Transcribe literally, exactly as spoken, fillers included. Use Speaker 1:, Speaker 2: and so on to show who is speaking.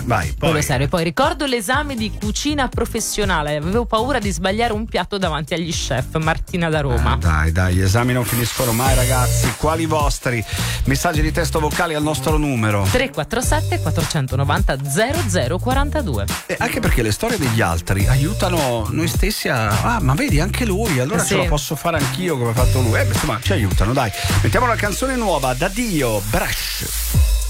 Speaker 1: vai. Poi.
Speaker 2: Quello serio. Poi ricordo l'esame di cucina professionale, avevo paura di sbagliare un piatto davanti agli chef. Martina da Roma.
Speaker 1: Ah, dai, dai, gli esami non finiscono mai, ragazzi. Quali vostri? Messaggi di testo vocali al nostro numero
Speaker 2: tre quattro sette quattrocentonovanta zero zero quarantadue.
Speaker 1: E anche perché le storie degli altri aiutano noi stessi a. Ah, ma vedi anche lui, allora
Speaker 2: sì.
Speaker 1: ce lo posso fare anch'io come ha fatto lui. Eh, insomma, ci aiutano, dai. Mettiamo una canzone nuova da Dio, Brush.